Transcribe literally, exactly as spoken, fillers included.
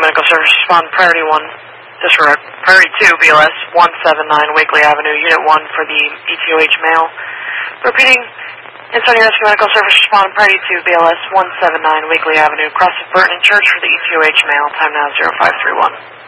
Medical Service, respond priority one. Disregard. Priority two, B L S one seven nine Wakely Avenue, Unit one for the E T O H mail. Repeating, Insomnia Rescue Medical Service, respond priority two, B L S one seven nine Wakely Avenue, cross of Burton and Church for the E T O H mail. Time now zero five three one.